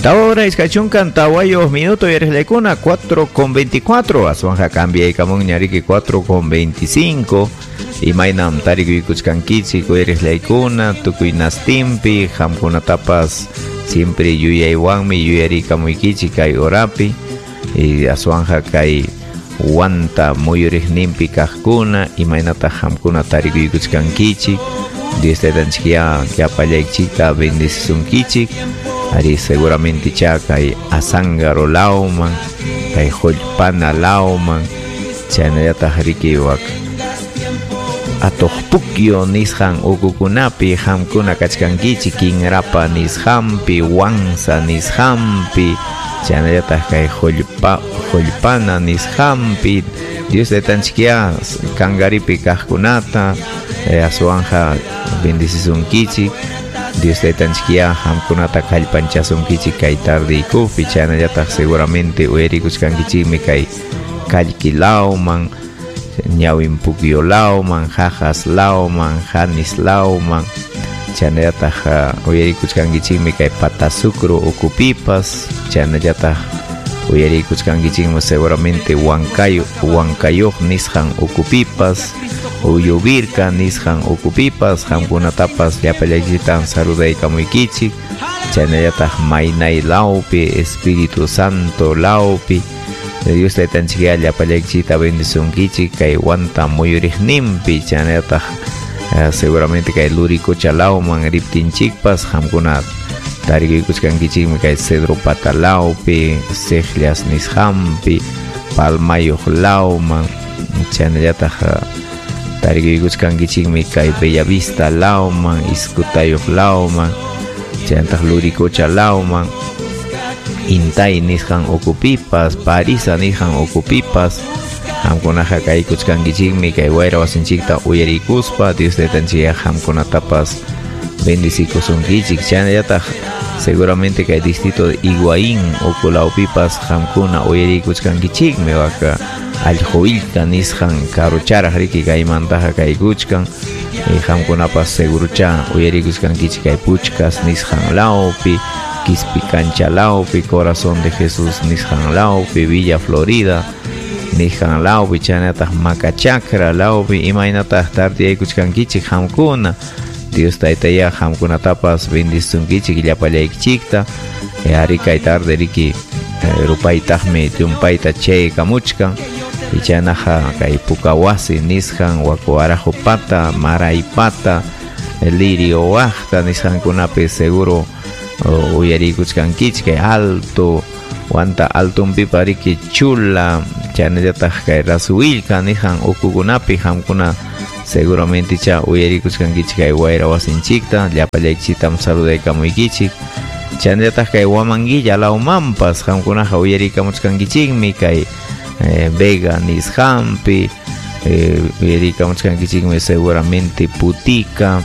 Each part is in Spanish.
Ahora es cachuncan tawayo minuto y eres lecuna 4:24. Asuanja cambia y camón ñarique 4:25. Y mainam tarik kuchkankichi ko eres lecuna tukuy nastimpi hamkuna tapas siempre yuyaywanmi yuyari kamuikichi kay orapi. Y asuanja kay wanta muyuris nimpi kajkuna y mainata hamkuna tarik kuchkankichi. Dios te danchia que apayaichita bendición kichik. Ari seguramente chaka y asangaro lauman, kay holpana lauman, chanayata hariki wak. Atohpukyo nishan ukukunapi hamkuna kachkankichi kinrapa nishampi wansa nishampi chanayata kay holpana nishampi. Dios de tanchikia kangaripi kajkunata asuanja bendición kichik. Dios de tanchikia hamkunata kallpanchasun kichik kay tarde y kufi chanayata seguramente uerikus kankichik mi kay kallkilauman ñawin pukyo lauman jajas lauman janis lauman chanayata uerikus kankichik mi kay patasucro ukupipas chanayata uerikus kankichik seguramente huancayo nishan ukupipas uyubirka nishan ukupipas hamkunatapas llapallachitan saruday kamuikichik chanayata maynay laupi Espíritu Santo laupi Dios te tanchikia llapallachita bendición kichik kay wanta muyurijnimpi chanayata seguramente kay lurikucha lauman riptinchikpas hamkunat tarikuchkankichik kay cedro pata laupi sejlias nishampi palmayoh lauman chanayata tarikuchkankichikmi kay Bellavista lauman Iskutayoh lauman chantaq lurikucha lauman Intay nishan okupipas Parisa nishan okupipas hamkunaqa kay kuchkankichikmi kay wayra wasinchikta uyarikuspa Dios de tanchiya hamkunatapas bendicikusunkichik chanayata seguramente kay distrito de Higuaín okulaupipas hamkuna uyarikuchkankichikmi waka Aljoilta nishan karucharaq riki kaymantaqa kay kuchkan hamkunapas segurucha uyarikuchkankichik kay Puchkas nishan laupi Quispi Cancha laupi Corazón de Jesús nishan laupi Villa Florida nishan laupi chanayata Macachacra laupi imaynata tarde kuchkankichik hamkuna Dios taytaya hamkunatapas bendicionkichik llapallaykichikta ari kay tarde riki rupaytaqmi tumpayta chay kamuchkan y chanaja kay Pukawasi nishan Wakuarajo pata Maraipata Lirio waqta nishankunapi seguro uyarikuchkankichik kay alto wanta altumpipa riki chula chanayata kay Rasuilka nishan ukukunapi hamkuna seguramente cha uyarikuchkankichik kay wayra wasinchikta llapallaykichitam saludaykamuikichik chanayata kay Huamanguilla laumanpas hamkunaqa uyarikamuchkankichikmi kay Vega nishampi uyarikamuchkankichikmi seguramente Putica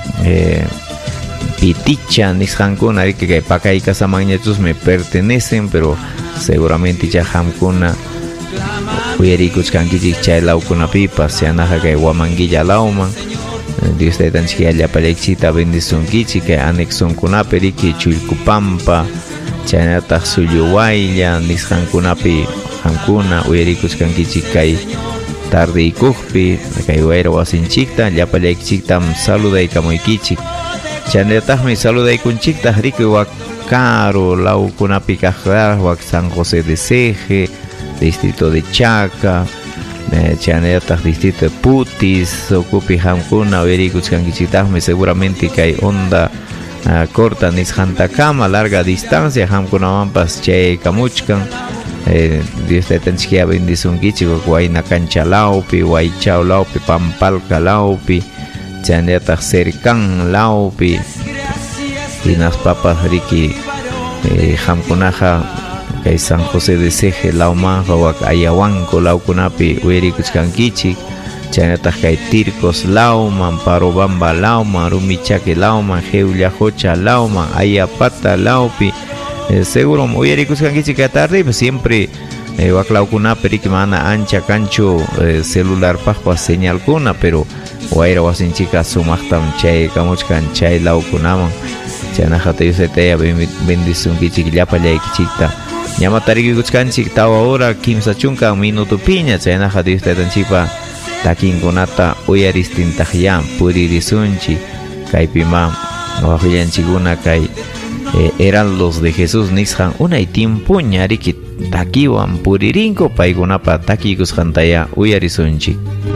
Piticha nishankuna riki kay Pacayca Samañachus me pertenecen pero seguramente ya hamkuna uyarikuchkankichik chay laukunapipas chanaqa kay Huamanguilla lauman Dios de tanchikia llapallaykichita bendicionkichik kay anexonkunapi riki Chuylcupampa chanayata Suyuwaylla nishankunapi hamkuna uyarikuchkankichik kay tarde y kujpi kay wayra wasinchikta llapallaykichiktam saludaykamuikichik chanayataqmi saludaykunchikta riki wak Caro laukunapi kaqraq wak San José de Ceje distrito de Chaca chanayataq distrito de Putis okupi hamkuna uyarikuchkankichiktajmi seguramente kay onda corta nishantakama larga distancia hamkunamanpas chay kamuchkan Dios te tanchikia bendicionkichik Wayna Cancha laupi Waychao laupi Pampalca laupi chanayataq Cercan laupi Pinas Papas riki hamkunaqa kay San José de Ceje laumanqa wak Ayahuanco laukunapi uyarikuchkankichik chanayataq kay Tircos lauman Parobamba lauman Rumichaque lauman Jeullajocha lauman Ayapata laupi seguro uyarikuchkankichik kay tarde siempre wak laukunapi riki mana ancha kanchu celular paqpas señalkuna pero wayra wasinchika sumaqtam chay kamuchkan chay laukunaman chaynaqa Dios taya bendisunkichik llapa llaykichikta ñama tarikuchkanchik tawa hora kimsa chunka minuto piña chaynaqa Dios taytanchikpa takinkunata uyaristintajyan puririsunchik kaypima wawqillanchikuna kay heraldos de Jesús nisqan unay tiempo ñariki takiwan puririnku paykunapa takikusqantaya uyarisunchik.